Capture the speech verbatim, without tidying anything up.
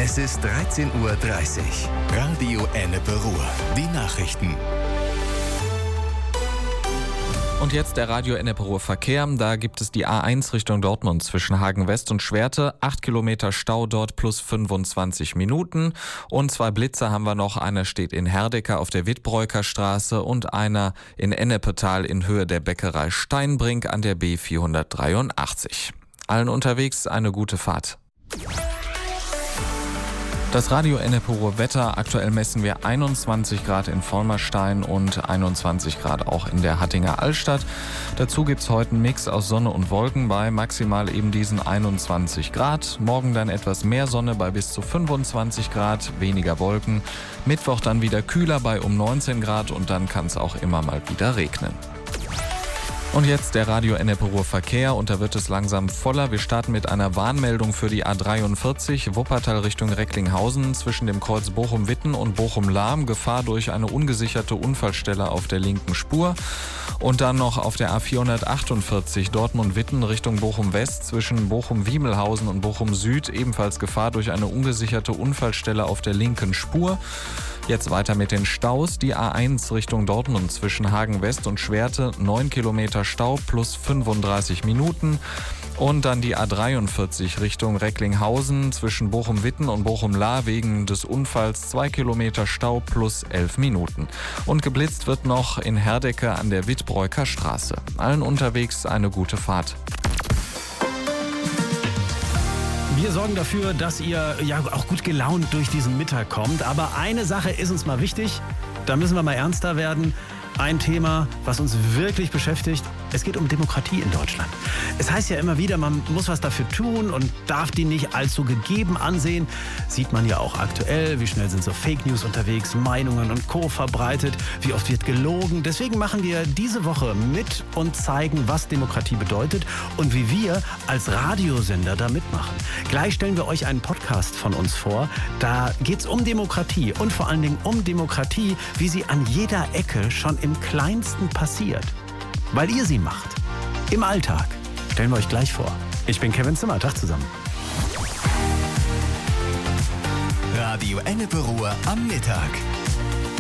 Es ist dreizehn Uhr dreißig. Radio Ennepe Ruhr. Die Nachrichten. Und jetzt der Radio Ennepe Ruhr Verkehr. Da gibt es die A eins Richtung Dortmund zwischen Hagen West und Schwerte. acht Kilometer Stau dort plus fünfundzwanzig Minuten. Und zwei Blitzer haben wir noch. Einer steht in Herdecke auf der Wittbräuker Straße und einer in Ennepetal in Höhe der Bäckerei Steinbrink an der B vierhundertdreiundachtzig. Allen unterwegs eine gute Fahrt. Das Radio Ennepe Ruhr Wetter. Aktuell messen wir einundzwanzig Grad in Vollmerstein und einundzwanzig Grad auch in der Hattinger Altstadt. Dazu gibt es heute einen Mix aus Sonne und Wolken bei maximal eben diesen einundzwanzig Grad. Morgen dann etwas mehr Sonne bei bis zu fünfundzwanzig Grad, weniger Wolken. Mittwoch dann wieder kühler bei um neunzehn Grad und dann kann es auch immer mal wieder regnen. Und jetzt der Radio Ennepe Ruhr Verkehr und da wird es langsam voller. Wir starten mit einer Warnmeldung für die A dreiundvierzig, Wuppertal Richtung Recklinghausen zwischen dem Kreuz Bochum-Witten und Bochum-Lahm. Gefahr durch eine ungesicherte Unfallstelle auf der linken Spur. Und dann noch auf der A vierhundertachtundvierzig Dortmund-Witten Richtung Bochum-West zwischen Bochum-Wiemelhausen und Bochum-Süd. Ebenfalls Gefahr durch eine ungesicherte Unfallstelle auf der linken Spur. Jetzt weiter mit den Staus. Die A eins Richtung Dortmund zwischen Hagen West und Schwerte. neun Kilometer Stau plus fünfunddreißig Minuten. Und dann die A dreiundvierzig Richtung Recklinghausen zwischen Bochum-Witten und Bochum-Lahr wegen des Unfalls zwei Kilometer Stau plus elf Minuten. Und geblitzt wird noch in Herdecke an der Wittbräuker Straße. Allen unterwegs eine gute Fahrt. Wir sorgen dafür, dass ihr ja auch gut gelaunt durch diesen Mittag kommt. Aber eine Sache ist uns mal wichtig, da müssen wir mal ernster werden. Ein Thema, was uns wirklich beschäftigt. Es geht um Demokratie in Deutschland. Es heißt ja immer wieder, man muss was dafür tun und darf die nicht allzu gegeben ansehen. Sieht man ja auch aktuell, wie schnell sind so Fake News unterwegs, Meinungen und Co. verbreitet, wie oft wird gelogen. Deswegen machen wir diese Woche mit und zeigen, was Demokratie bedeutet und wie wir als Radiosender da mitmachen. Gleich stellen wir euch einen Podcast von uns vor. Da geht es um Demokratie und vor allen Dingen um Demokratie, wie sie an jeder Ecke schon im Kleinsten passiert. Weil ihr sie macht. Im Alltag. Stellen wir euch gleich vor. Ich bin Kevin Zimmer. Tag zusammen. Radio Ennepe Ruhr am Mittag.